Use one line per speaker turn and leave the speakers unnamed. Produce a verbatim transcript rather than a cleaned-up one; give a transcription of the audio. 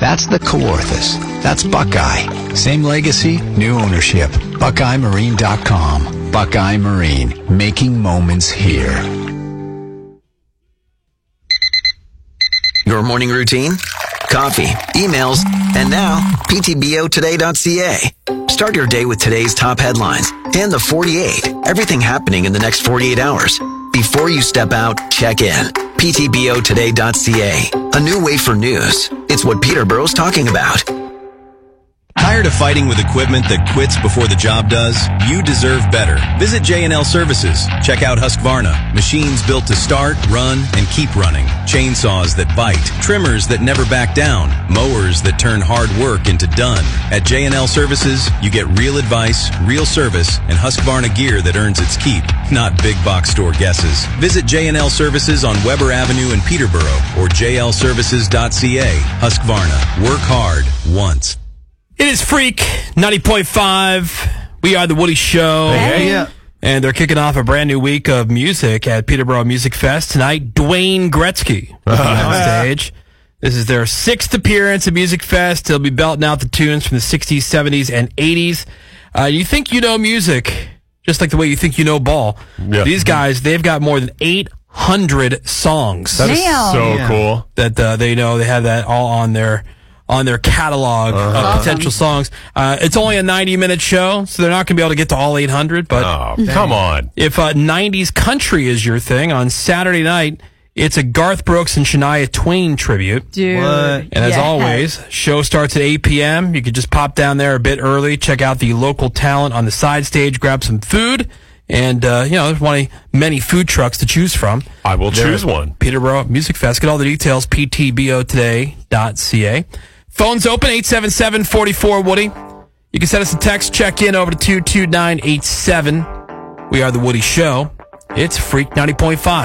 That's the Kawarthas. That's Buckeye. Same legacy, new ownership. Buckeye Marine dot com. Buckeye Marine, making moments here.
Your morning routine? Coffee, emails, and now P T B O today dot C A. Start your day with today's top headlines and the forty-eight. Everything happening in the next forty-eight hours. Before you step out, check in. P T B O today dot C A. A new way for news. It's what Peterborough's talking about.
Tired of fighting with equipment that quits before the job does? You deserve better. Visit J and L Services. Check out Husqvarna. Machines built to start, run, and keep running. Chainsaws that bite. Trimmers that never back down. Mowers that turn hard work into done. At J and L Services, you get real advice, real service, and Husqvarna gear that earns its keep, not big box store guesses. Visit J and L Services on Weber Avenue in Peterborough or J L services dot C A. Husqvarna. Work hard once.
It is Freak ninety point five. We are the Woody Show.
Hey, yeah.
And they're kicking off a brand new week of music at Peterborough Music Fest tonight. Dwayne Gretzky on stage. This is their sixth appearance at Music Fest. They'll be belting out the tunes from the sixties, seventies, and eighties. Uh, you think you know music, just like the way you think you know ball.
Yeah.
These guys, they've got more than eight hundred songs.
That is
Damn.
so
Yeah.
cool.
That uh, they know they have that all on their on their catalog
Uh-huh.
of potential songs. Uh, it's only a ninety-minute show, so they're not going to be able to get to all eight hundred. But
Oh, come on.
if uh, nineties country is your thing, on Saturday night, it's a Garth Brooks and Shania Twain tribute.
Dude.
And as
Yes.
always, show starts at eight p.m. You could just pop down there a bit early, check out the local talent on the side stage, grab some food, and, uh, you know, there's one of many food trucks to choose from.
I will
There
choose
at
one.
Peterborough Music Fest. Get all the details, P T B O today dot C A. Phone's open, eight seven seven, four four, Woody. You can send us a text, check in over to two two nine eight seven. We are The Woody Show. It's Freak ninety point five.